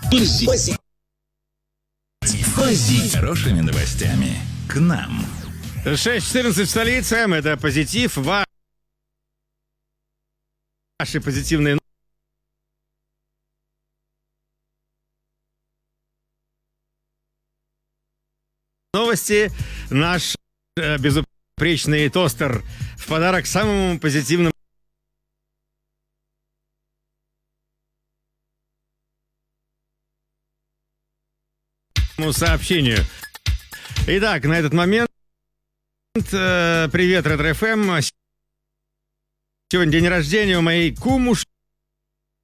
Фази. Хорошими новостями к нам. 6:14 в столице. Это позитив. Ваши позитивные новости. Наш безупречный тостер в подарок самому позитивному сообщению. Итак, на этот момент привет, Ретро ФМ. Сегодня день рождения у моей кумушки.